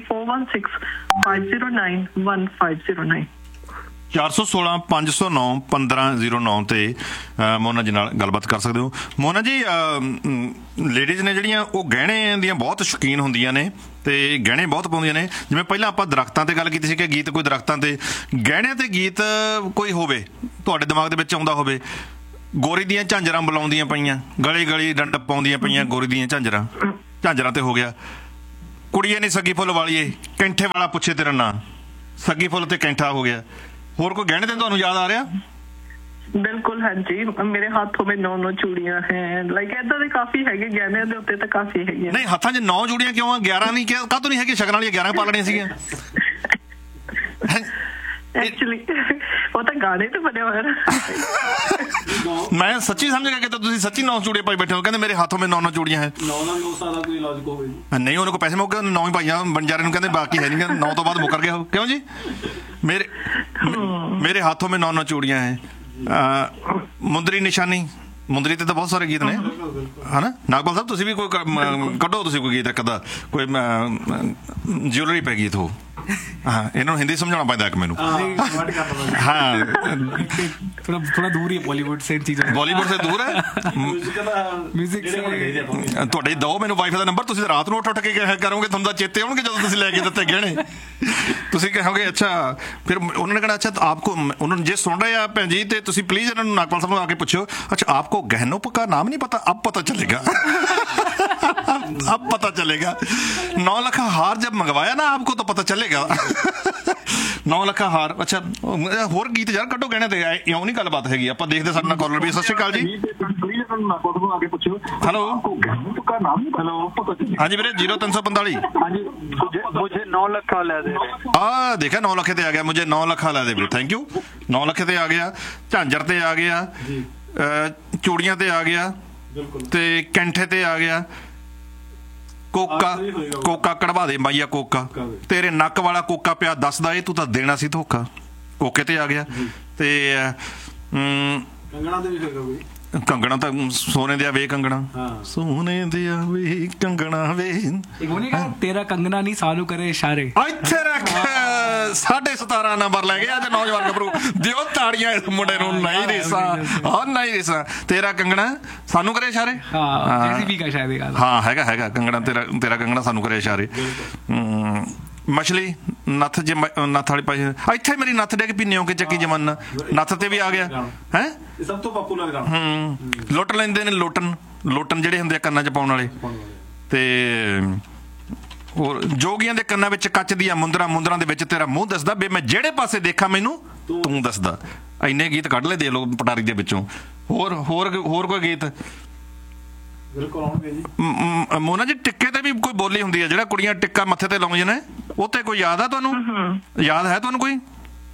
4165091509 416-509-1509 ਤੇ ਮੋਨਾ ਜੀ ਨਾਲ ਗੱਲਬਾਤ ਕਰ ਸਕਦੇ ਹੋ। ਮੋਨਾ ਜੀ, ਲੇਡੀਜ਼ ਨੇ ਜਿਹੜੀਆਂ ਉਹ ਗਹਿਣੇ ਦੀਆਂ ਬਹੁਤ ਸ਼ੌਕੀਨ ਹੁੰਦੀਆਂ ਨੇ ਤੇ ਗਹਿਣੇ ਬਹੁਤ ਪਾਉਂਦੀਆਂ ਨੇ। ਜਿਵੇਂ ਪਹਿਲਾਂ ਆਪਾਂ ਦਰਖਤਾਂ ਤੇ ਗੱਲ ਕੀਤੀ ਸੀ ਕਿ ਗੀਤ ਕੋਈ ਦਰਖਤਾਂ ਤੇ ਗਹਿਣਿਆਂ ਤੇ ਗੀਤ ਕੋਈ ਹੋਵੇ ਤੁਹਾਡੇ ਦਿਮਾਗ ਦੇ ਵਿੱਚ ਆਉਂਦਾ ਹੋਵੇ। ਗੋਰੀ ਦੀਆਂ ਝਾਂਜਰਾਂ ਬੁਲਾਉਂਦੀਆਂ ਪਈਆਂ, ਗਲੀ ਗਲੀ ਡੰਡ ਪਾਉਂਦੀਆਂ ਪਈਆਂ ਗੋਰੀ ਦੀਆਂ ਝਾਂਜਰਾਂ ਤੇ ਹੋ ਗਿਆ। ਕੁੜੀਏ ਨੀ ਸੱਗੀ ਫੁੱਲ ਵਾਲੀਏ, ਕੈਂਠੇ ਵਾਲਾ ਪੁੱਛੇ ਤੇਰਾ ਨਾਂ, ਸੱਗੀ ਫੁੱਲ ਤੇ ਕੈਂਠਾ ਹੋ ਗਿਆ। ਹੋਰ ਕੋਈ ਗਹਿਣੇ ਤੇ ਤੁਹਾਨੂੰ ਯਾਦ ਆ ਰਿਹਾ? बिल्कुल हाँ जी, मेरे हाथों में 9 चूड़ियां हैं, लाइक ऐसा दे काफी है गहने दे उत्ते तो काफी है। नहीं हत्थां 'ਚ 9 ਚੂੜੀਆਂ ਕਿਉਂ ਆ? 11 ਨਹੀਂ ਕਿਹਾ ਕਾਹਤੋਂ ਨਹੀਂ ਹੈਗੀ? ਸ਼ਗਨ ਵਾਲੀਆਂ 11 ਪਾ ਲੈਣੀਆਂ ਸੀਗੀਆਂ। एक्चुअली वो तो गाने तो बने हुए ना। मैं सच्ची समझ गया कि तो ਤੁਸੀਂ ਸੱਚੀ 9 ਚੂੜੀਆਂ ਪਾਈ ਬੈਠੇ ਹੋ। ਕਹਿੰਦੇ ਮੇਰੇ ਹੱਥੋਂ 'में 9 ਚੂੜੀਆਂ ਹੈ। 9 ਸਾਲ ਦਾ ਕੋਈ ਲੌਜਿਕ ਹੋਵੇ ਨਹੀਂ, ਉਹਨਾਂ ਕੋਲ ਪੈਸੇ ਮੁੱਕ ਗਏ, 9 ਹੀ ਪਾਈਆਂ। ਬੰਜਾਰੇ ਨੂੰ ਕਹਿੰਦੇ ਬਾਕੀ ਹੈ ਨਹੀਂ, 9 ਤੋਂ ਬਾਅਦ ਮੁੱਕਰ ਗਿਆ ਉਹ। ਕਿਉਂ ਜੀ? मेरे हाथों में 9 चूड़ियां हैं, मुंदरी निशानी, मुंदरी ते तो बहुत सारे गीत ने है ना। नागपाल साहब ਤੁਸੀਂ ਵੀ ਕੋਈ ਕੱਢੋ, ਤੁਸੀਂ ਕੋਈ ਗੀਤ ਇੱਕ ਦਾ ਕੋਈ ਜਿਊਲਰੀ ਪੈ ਗੀਤ ਹੋ। ਹਾਂ, ਇਹਨਾਂ ਨੂੰ ਹਿੰਦੀ ਸਮਝਾਉਣਾ ਪੈਂਦਾ ਇੱਕ ਮੈਨੂੰ। हाँ, थोड़ा दूर ही है बॉलीवुड से चीज़ें। बॉलीवुड से दूर है म्यूजिक से। ਤੁਹਾਡੇ ਦਿਓ ਮੈਨੂੰ ਵਾਈਫਾਈ ਦਾ ਨੰਬਰ, ਤੁਸੀਂ ਰਾਤ ਨੂੰ ਉੱਠ ਕੇ ਕਰੋਗੇ, ਤੁਹਾਨੂੰ ਤਾਂ ਚੇਤੇ ਆਉਣਗੇ ਜਦੋਂ ਤੁਸੀਂ ਲੈ ਕੇ ਦਿੱਤੇ ਗਹਿਣੇ। ਤੁਸੀਂ ਕਹੋਗੇ ਅੱਛਾ, ਫਿਰ ਉਹਨਾਂ ਨੇ ਕਹਿਣਾ ਅੱਛਾ ਆਪਕੋ, ਉਹਨਾਂ ਨੂੰ ਜੇ ਸੁਣ ਰਹੇ ਆ ਭੈਣ ਜੀ ਤੇ ਤੁਸੀਂ ਪਲੀਜ਼ ਇਹਨਾਂ ਨੂੰ ਨਾਗਪਾਲ ਸਾਹਿਬ ਨੂੰ ਆ ਕੇ ਪੁੱਛੋ, ਅੱਛਾ ਆਪਕੋ ਗਹਿਨों का नाम नहीं पता? अब पता चलेगा। अब पता चलेगा। 9 लाख हार जब मंगवाया ना आपको तो पता चलेगा। 9 ਲੱਖ ਹਾਰ। ਅੱਛਾ, ਹੋਰ ਗੀਤ ਯਾਰ ਕੱਢੋ ਗਹਿਣੇ ਤੇ। ਇਉਂ ਨਹੀਂ ਗੱਲਬਾਤ ਹੈਗੀ। ਆਪਾਂ ਦੇਖਦੇ ਸਾਡੇ ਨਾਲ ਕਾਲਰ ਵੀ। ਸਤਿ ਸ਼੍ਰੀ ਅਕਾਲ ਜੀ। ਹੈਲੋ ਹਾਂਜੀ ਵੀਰੇ, 0345। मुझे 9 लाख ले दे। देखा 9 ਲੱਖ ਤੇ ਆ ਗਿਆ। मुझे 9 ਲੱਖ ਲੈ ਦੇ ਵੀਰੇ, ਥੈਂਕ ਯੂ। 9 ਲੱਖ ਤੇ ਆ ਗਿਆ, ਝਾਂਜਰ ਤੇ ਆ ਗਿਆ, ਚੂੜੀਆਂ ਤੇ ਆ ਗਿਆ ਤੇ ਕੈਂਠੇ ਤੇ ਆ ਗਿਆ। ਕੋਕਾ ਕਢਵਾ ਦੇ ਮਾਈਆ, ਕੋਕਾ ਤੇਰੇ ਨੱਕ ਵਾਲਾ ਕੋਕਾ ਪਿਆ ਦੱਸਦਾ ਇਹ ਤੂੰ ਤਾਂ ਦੇਣਾ ਸੀ ਧੋਖਾ। ਕੋਕੇ ਤੇ ਆ ਗਿਆ ਤੇ ਕੰਗਣਾ ਦੇ ਵੀ ਹੋਏਗਾ ਕੋਈ। ਕੰਗਣਾ ਤਾਂ ਸੋਨੇ ਦੇ ਵੇ, ਕੰਗਣਾ ਸੋਨੇ ਦੇ ਵੇ, ਕੰਗਣਾ ਵੇ। तेरा कंगना नहीं सानू करे इशारे। ਇੱਥੇ ਰੱਖ। 17.5 ਨੰਬਰ ਲੈ ਗਿਆ ਅੱਜ ਨੌਜਵਾਨ ਗੱਭਰੂ। ਦਿਓ ਤਾੜੀਆਂ ਇਸ ਮੁੰਡੇ ਨੂੰ। ਨਹੀਂ ਰੇਸਾਂ, ਹਾਂ ਨਹੀਂ ਰੇਸਾਂ। ਤੇਰਾ ਕੰਗਣਾ ਸਾਨੂੰ ਕਰੇ ਇਸ਼ਾਰੇ। JCB का शायद गाना। ਹਾਂ ਹੈਗਾ ਕੰਗਣਾ, ਤੇਰਾ ਕੰਗਣਾ ਸਾਨੂੰ ਕਰੇ ਇਸ਼ਾਰੇ। ਮਛਲੀ ਨੱਥ, ਜੇ ਨੱਥ ਵਾਲੀ ਪਾਈ ਇੱਥੇ ਮੇਰੀ ਨੱਥ ਡਿੱਗ ਪੀ ਨਿਉ ਕੇ ਚੱਕੀ ਜਮਾਨਾ, ਨੱਥ ਤੇ ਵੀ ਆ ਗਿਆ ਹੈ। ਇਹ ਸਭ ਤੋਂ ਪਪੂਲਰ ਗਾਣਾ। ਲੁੱਟ ਲੈਂਦੇ ਨੇ ਲੋਟਨ ਜਿਹੜੇ ਹੁੰਦੇ ਆ ਕੰਨਾਂ 'ਚ ਪਾਉਣ ਵਾਲੇ। ਤੇ ਹੋਰ ਜੋਗੀਆਂ ਦੇ ਕੰਨਾਂ ਵਿੱਚ ਕੱਚ ਦੀਆਂ ਮੁੰਦਰਾਂ ਦੇ ਵਿੱਚ ਤੇਰਾ ਮੂੰਹ ਦੱਸਦਾ ਬੇ, ਮੈਂ ਜਿਹੜੇ ਪਾਸੇ ਦੇਖਾਂ ਮੈਨੂੰ ਤੂੰ ਦੱਸਦਾ। ਇੰਨੇ ਗੀਤ ਕੱਢ ਲੈ ਦੇ ਲੋ ਪਟਾਰੀ ਦੇ ਵਿੱਚੋਂ। ਹੋਰ ਕੋਈ ਗੀਤ? ਬਿਲਕੁਲ ਆਉਣਗੇ ਜੀ। ਮੋਨਾ ਜੀ, ਟਿੱਕੇ ਤੇ ਵੀ ਕੋਈ ਬੋਲੀ ਹੁੰਦੀ ਹੈ ਜਿਹੜਾ ਕੁੜੀਆਂ ਟਿੱਕਾ ਮੱਥੇ ਤੇ ਲਾਉਂਦੀਆਂ ਨੇ, ਉਹ ਤੇ ਕੋਈ ਯਾਦ ਆ ਤੁਹਾਨੂੰ? ਯਾਦ ਹੈ ਤੁਹਾਨੂੰ ਕੋਈ?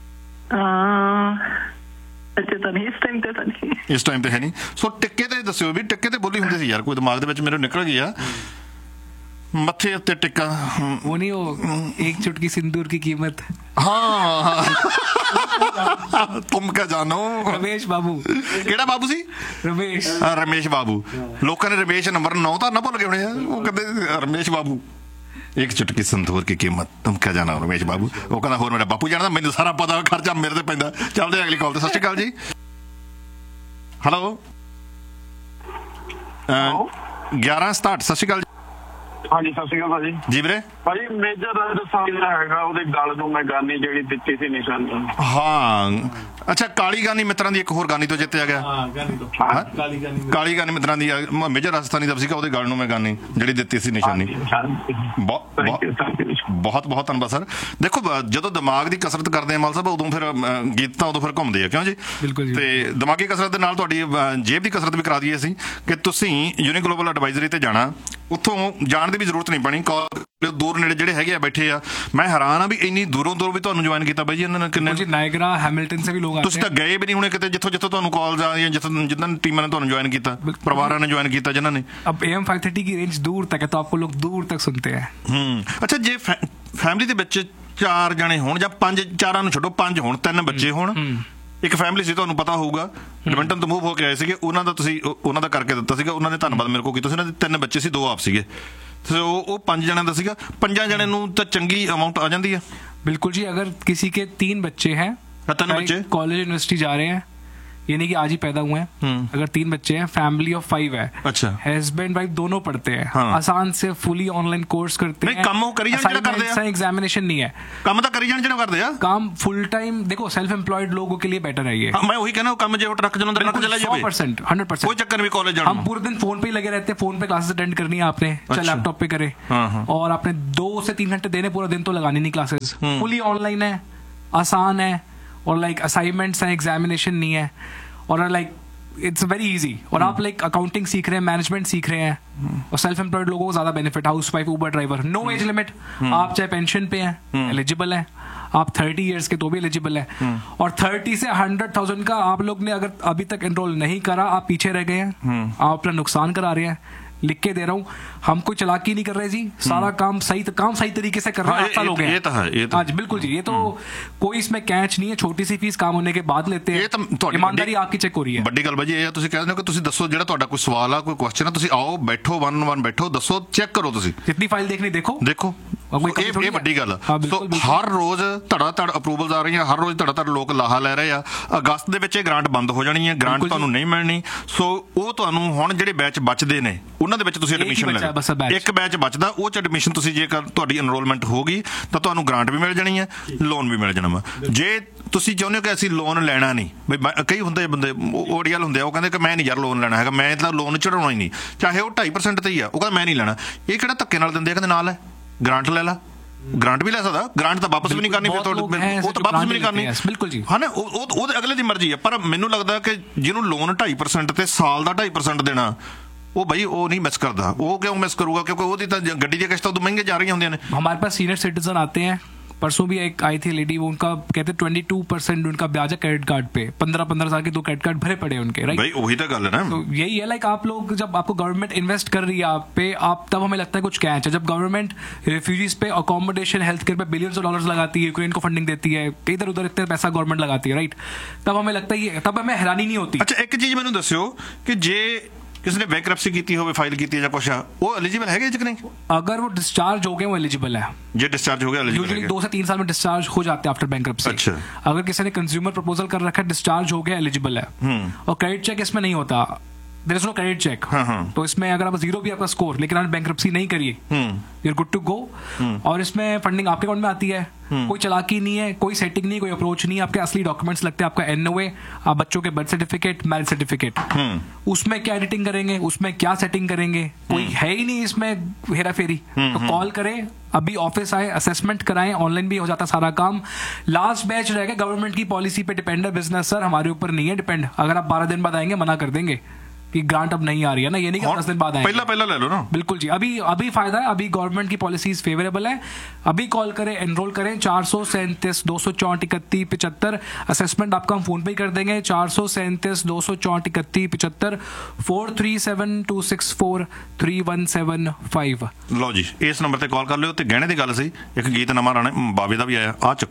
ਇਸ ਟਾਈਮ ਤੇ ਹੈ ਨਹੀਂ। ਸੋ ਟਿੱਕੇ ਤੇ ਦੱਸਿਓ ਵੀ, ਟਿੱਕੇ ਤੇ ਬੋਲੀ ਹੁੰਦੀ ਸੀ ਯਾਰ, ਕੋਈ ਦਿਮਾਗ ਦੇ ਵਿੱਚ ਮੇਰੇ ਨਿਕਲ ਗਈ ਆ। मत्थे उत्ते टिक्का, वो नहीं, वो एक चुटकी सिंदूर की कीमत। हाँ तुम क्या जानो। रमेश बाबू। केड़ा बाबू सी? रमेश। रमेश बाबू। लोगों ने रमेश नंबर 9 तो ना भुल गए होने, वो कहते रमेश बाबू। एक चुटकी संदूर की कीमत, तुम क्या जाना रमेश बाबू। वो कहना होर मेरा बापू जानदा, मैनूं सारा पता, खर्चा मेरे ते पैंदा। चलदे अगली कॉल ते। सत श्री अकाल जी। हेलो 1167। सत श्री अकाल जी। ਹਾਂਜੀ ਸਤਿ ਸ਼੍ਰੀ ਅਕਾਲ ਭਾਜੀ। ਜੀ ਵੀਰੇ। ਭਾਜੀ ਮੇਜਰ ਰਾਜਸਥਾਨ ਜਿਹੜਾ ਹੈਗਾ ਉਹਦੇ ਗਲ ਨੂੰ ਮੈਂ ਗਾਨੀ ਜਿਹੜੀ ਦਿੱਤੀ ਸੀ ਨਿਸ਼ਾਨੀ। ਹਾਂ ਅੱਛਾ, ਕਾਲੀ ਗਾਨੀ ਮਿੱਤਰਾਂ ਦੀ ਇੱਕ ਹੋਰ ਗਾਨੀ ਤੋਂ ਜਿੱਤਿਆ ਗਿਆ। ਹਾਂ ਗਾਨੀ ਤੋਂ ਕਾਲੀ ਗਾਨੀ ਮਿੱਤਰਾਂ ਦੀ ਮੇਜਰ ਰਾਜਸਥਾਨੀ ਦਾ ਸੀਗਾ, ਉਹਦੇ ਗਲ ਨੂੰ ਮੈਂ ਗਾਨੀ ਜਿਹੜੀ ਦਿੱਤੀ ਸੀ ਨਿਸ਼ਾਨੀ। ਬਹੁਤ ਬਹੁਤ ਧੰਨਵਾਦ ਸਰ। ਦੇਖੋ ਜਦੋਂ ਦਿਮਾਗ ਦੀ ਕਸਰਤ ਕਰਦੇ ਆ ਮਲ ਸਾਹਿਬ, ਉਦੋਂ ਫਿਰ ਗੀਤ ਤਾਂ ਉਦੋਂ ਫਿਰ ਘੁੰਮਦੇ ਆ, ਕਿਉਂ ਜੀ? ਬਿਲਕੁਲ। ਤੇ ਦਿਮਾਗੀ ਕਸਰਤ ਦੇ ਨਾਲ ਤੁਹਾਡੀ ਜੇਬ ਦੀ ਕਸਰਤ ਵੀ ਕਰਾ ਦਈਏ ਅਸੀਂ ਕਿ ਤੁਸੀਂ ਯੂਨੀ ਗਲੋਬਲ ਐਡਵਾਈਜ਼ਰੀ ਤੇ ਜਾਣਾ, ਉੱਥੋਂ ਜਾਣ ਦੀ ਵੀ ਜ਼ਰੂਰਤ ਨਹੀਂ ਪੈਣੀ। ਦੂਰ ਨੇੜੇ ਜਿਹੜੇ ਹੈਗੇ ਆ ਬੈਠੇ ਆ, ਮੈਂ ਹੈਰਾਨ ਆ ਵੀ ਇੰਨੀ ਦੂਰੋਂ ਵੀ ਤੁਹਾਨੂੰ ਜੁਆਇਨ ਕੀਤਾ ਬਾਈ ਜੀ ਇਹਨਾਂ ਨੇ। ਕਿੰਨੇ ਨਾਇਗਰਾ ਹੈਮਿਲਟਨ ਸੇ ਵੀ ਲੋਕ ਆਤੇ ਤੁਸੀਂ ਤਾਂ ਗਏ ਵੀ ਨਹੀਂ ਹੋਣੇ ਕਿਤੇ, ਜਿੱਥੋਂ ਤੁਹਾਨੂੰ ਕਾਲਸ ਆ ਜਾਂ ਜਿੱਦਾਂ ਟੀਮਾਂ ਨੇ ਤੁਹਾਨੂੰ ਜੁਆਇਨ ਕੀਤਾ, ਪਰਿਵਾਰਾਂ ਨੇ ਜੁਆਇਨ ਕੀਤਾ ਜਿਨ੍ਹਾਂ ਨੇ। अब AM 530 की रेंज दूर तक है, तो आपको लोग दूर तक सुनते हैं। ਅੱਛਾ, ਜੇ ਫੈਮਿਲੀ ਦੇ ਵਿੱਚ 4 ਜਣੇ ਹੋਣ ਜਾਂ 5, 4 ਨੂੰ ਛੱਡੋ 5 ਹੋਣ, 3 ਬੱਚੇ ਹੋਣ, ਇੱਕ ਫੈਮਿਲੀ ਸੀ, ਤੁਹਾਨੂੰ ਪਤਾ ਹੋਊਗਾ ਐਡਮਿੰਟਨ ਤੋਂ ਮੂਵ ਹੋ ਕੇ ਆਏ ਸੀਗੇ, ਉਹਨਾਂ ਦਾ ਤੁਸੀਂ ਉਹਨਾਂ ਦਾ ਕਰਕੇ ਦਿੱਤਾ ਸੀਗਾ, ਉਹਨਾਂ ਨੇ ਧੰਨਵਾਦ ਮੇਰੇ ਕੋਲ ਕੀਤਾ ਸੀ। ਉਹਨਾਂ ਦੇ 3 ਬੱਚੇ ਸੀ, 2 ਆਪ ਸੀਗੇ, ਤੇ ਉਹ 5 ਜਣਿਆਂ ਦਾ ਸੀਗਾ। 5 ਜਣਿਆਂ ਨੂੰ ਤਾਂ ਚੰਗੀ ਅਮਾਊਂਟ ਆ ਜਾਂਦੀ ਹੈ। बिल्कुल जी। अगर किसी के 3 बच्चे हैं, 3 बच्चे कॉलेज यूनिवर्सिटी जा रहे हैं, ये नहीं कि आज ही पैदा हुए हैं, अगर 3 बच्चे हैं, फैमिली ऑफ 5 है, अच्छा, हस्बैंड वाइफ दोनों पढ़ते हैं, हाँ। आसान से फुली ऑनलाइन कोर्स करते हैं। काम करी जान ਜਿਹੜਾ ਕਰਦੇ ਆ, एग्जामिनेशन नहीं है, ਕੰਮ ਤਾਂ ਕਰੀ ਜਾਣ ਜਿਹੜਾ ਕਰਦੇ ਆ काम फुल टाइम। देखो सेल्फ एम्प्लॉयड लोगों के लिए बेटर है ये। मैं वही कहना, काम जो ट्रक चलाਉਂਦਾ ट्रक चला जाए 100%, 100%। कोई चक्कर नहीं कॉलेज जाना। हम पूरे दिन फोन पे ही लगे रहते हैं, फोन पे क्लासेस अटेंड करनी है आपने, चाहे लैपटॉप पे करे, और आपने 2 से 3 घंटे देने, पूरा दिन तो लगानी नहीं क्लासेस। फुली ऑनलाइन है, आसान है, और लाइक असाइनमेंट्स हैं, एग्जामिनेशन नहीं है, और लाइक इट्स वेरी इजी। और आप लाइक अकाउंटिंग सीख रहे हैं, मैनेजमेंट सीख रहे हैं, और सेल्फ एम्प्लॉयड लोगों को ज्यादा बेनिफिट। हाउस वाइफ, उबर ड्राइवर, नो एज लिमिट। आप चाहे पेंशन पे हैं, एलिजिबल है। आप 30 इयर्स के तो भी एलिजिबल है, और 30 से 100,000 का आप लोग ने अगर अभी तक एनरोल नहीं करा, आप पीछे रह गए हैं, आप अपना नुकसान करा रहे हैं। लिख के दे रहा हूँ, हम कोई चालाकी नहीं कर रहे जी, सारा काम सही तरीके से कर रहे हैं। लोग हैं, ये तो है, आज बिल्कुल जी। ये तो कोई इसमें कैच नहीं है, छोटी सी फीस काम होने के बाद लेते हैं, ईमानदारी आपकी चेक हो रही है। ਵੱਡੀ ਗੱਲ ਬਾਜੀ ਇਹ ਆ, ਤੁਸੀਂ ਕਹਿੰਦੇ ਹੋ ਕਿ ਤੁਸੀਂ ਦੱਸੋ ਜਿਹੜਾ ਤੁਹਾਡਾ ਕੋਈ ਸਵਾਲ ਆ, ਕੋਈ ਕੁਐਸਚਨ ਆ, ਤੁਸੀਂ ਆਓ ਬੈਠੋ, 1-1 ਬੈਠੋ, ਦੱਸੋ, ਚੈੱਕ ਕਰੋ, ਤੁਸੀਂ जितनी फाइल देखनी देखो। ਇਹ ਵੱਡੀ ਗੱਲ ਆ। ਸੋ ਹਰ ਰੋਜ਼ ਧੜਾ ਅਪਰੂਵਲਸ ਆ ਰਹੀਆਂ, ਹਰ ਰੋਜ਼ ਧੜਾ ਲੋਕ ਲਾਹਾ ਲੈ ਰਹੇ ਆ। ਅਗਸਤ ਦੇ ਵਿੱਚ ਇਹ ਗ੍ਰਾਂਟ ਬੰਦ ਹੋ ਜਾਣੀ ਹੈ, ਗ੍ਰਾਂਟ ਤੁਹਾਨੂੰ ਨਹੀਂ ਮਿਲਣੀ। ਸੋ ਉਹ ਤੁਹਾਨੂੰ ਹੁਣ ਜਿਹੜੇ ਬੈਚ ਬਚਦੇ ਨੇ, ਉਹਨਾਂ ਦੇ ਵਿੱਚ ਤੁਸੀਂ ਐਡਮਿਸ਼ਨ ਲੈ ਲਓ। ਇੱਕ ਬੈਚ ਬਚਦਾ, ਉਹ ਚ ਐਡਮਿਸ਼ਨ ਤੁਸੀਂ ਜੇਕਰ ਤੁਹਾਡੀ ਐਨਰੋਲਮੈਂਟ ਹੋ ਗਈ ਤਾਂ ਤੁਹਾਨੂੰ ਗ੍ਰਾਂਟ ਵੀ ਮਿਲ ਜਾਣੀ ਹੈ, ਲੋਨ ਵੀ ਮਿਲ ਜਾਣਾ ਵਾ। ਜੇ ਤੁਸੀਂ ਚਾਹੁੰਦੇ ਹੋ ਕਿ ਅਸੀਂ ਲੋਨ ਲੈਣਾ ਨਹੀਂ, ਬਈ ਕਈ ਹੁੰਦੇ ਬੰਦੇ ਓਡੀਐਲ ਹੁੰਦੇ ਆ, ਉਹ ਕਹਿੰਦੇ ਕਿ ਮੈਂ ਨਹੀਂ ਯਾਰ ਲੋਨ ਲੈਣਾ ਹੈਗਾ, ਮੈਂ ਤਾਂ ਲੋਨ ਚੜਾਉਣਾ ਹੀ ਨਹੀਂ, ਚਾਹੇ ਉਹ 2.5% ਤੇ ਹੀ ਆ, ਉਹ ਕਹਿੰਦਾ ਮੈਂ ਨਹੀਂ ਲੈਣਾ। ਇਹ ਕਿਹੜਾ ਧੱਕੇ ਨਾਲ ਦਿੰਦੇ ਆ, ਕਹਿੰਦੇ ਨਾਲ ਹੈ ਗ੍ਰਾਂਟ ਲੈ ਲਾ। ਗ੍ਰਾਂਟ ਵੀ ਲੈ ਸਕਦਾ, ਗ੍ਰਾਂਟ ਤਾਂ ਵਾਪਸ ਵੀ ਨਹੀਂ ਕਰਨੀ, ਫਿਰ ਉਹ ਤਾਂ ਵਾਪਸ ਵੀ ਨਹੀਂ ਕਰਨੀ, ਬਿਲਕੁਲ ਜੀ, ਹਾਂ ਨਾ। ਉਹ ਅਗਲੇ ਦੀ ਮਰਜ਼ੀ ਹੈ। ਪਰ ਮੈਨੂੰ ਲੱਗਦਾ ਕਿ ਜਿਹਨੂੰ ਲੋਨ 2.5% ਤੇ ਸਾਲ ਦਾ 2.5% ਦੇਣਾ, ਉਹ भाई वो नहीं मिस करता। वो क्यों मिस करूंगा? क्योंकि वो गड्डी दी किस्तां तो महंगे जा रही होंदी ने। हमारे पास सीनियर सिटीजन आते हैं, परसों भी एक आई थी लेडी, वो उनका कहते 22% उनका ब्याज है क्रेडिट कार्ड पे, 15 साल के 2 क्रेडिट कार्ड भरे पड़े उनके, राइट भाई वही तो गल है ना। तो यही है, लाइक आप लोग जब आपको गवर्नमेंट इन्वेस्ट कर रही है आप पे, आप तब हमें लगता है कुछ कैच है। जब गवर्नमेंट रिफ्यूजीज पे अकोमोडेशन, हेल्थ केयर पे बिलियंस ऑफ डॉलर्स लगाती है, यूक्रेन को फंडिंग देती है, इधर उधर इतना पैसा गवर्नमेंट लगाती है, राइट, तब हमें लगता है, तब हमें हैरानी नहीं होती। अच्छा, एक चीज मैंने दस्यो कि जे किसी ने बैंक्रप्सी की हो, फाइल की या कुछ, वो एलिजिबल है कि नहीं? अगर वो डिस्चार्ज हो गए वो एलिजिबल है। जे डिस्चार्ज हो गया यूजुअली 2 से 3 साल में डिस्चार्ज हो जाते हैं आफ्टर बैंक्रप्सी। अच्छा। अगर किसी ने कंज्यूमर प्रपोजल कर रखा है, डिस्चार्ज हो गया, एलिजिबल है। और क्रेडिट चेक इसमें नहीं होता, there is no credit check. तो इसमें अगर आप 0 भी आपका स्कोर, लेकिन आपने बैंक्रप्सी नहीं करी, you are good to go. और इसमें फंडिंग आपके अकाउंट में आती है, कोई चालाकी नहीं है, कोई सेटिंग नहीं, कोई अप्रोच नहीं है। आपके असली डॉक्यूमेंट्स लगते हैं, आपका एनओए, आप बच्चों के बर्थ सर्टिफिकेट, मैरिज सर्टिफिकेट, उसमें क्या एडिटिंग करेंगे, उसमें क्या सेटिंग करेंगे, कोई है ही नहीं इसमें हेरा फेरी। तो कॉल करें, अभी ऑफिस आए, असेसमेंट कराएं, ऑनलाइन भी हो जाता सारा काम। लास्ट बैच रहेगा गवर्नमेंट की पॉलिसी पे डिपेंड है बिजनेस, सर हमारे ऊपर नहीं है डिपेंड। अगर आप 12 दिन बाद आएंगे, मना कर देंगे कि ग्रांट अब नहीं आ रही है ना, ये नहीं कि 10 दिन बाद आएंगे, पहला ले लो ना। बिल्कुल जी, अभी फायदा है, अभी गवर्नमेंट की पॉलिसीज फेवरेबल है। अभी कॉल करें, एनरोल करें, 437 264 31 75। असेसमेंट आपका हम फोन पे ही कर देंगे, 437 264 31 75, 437264 3175। लो जी, इस नंबर ते कॉल कर लियो। ते गहने दी गल सी, एक गीत नवां राणे बावे दा भी आया, आ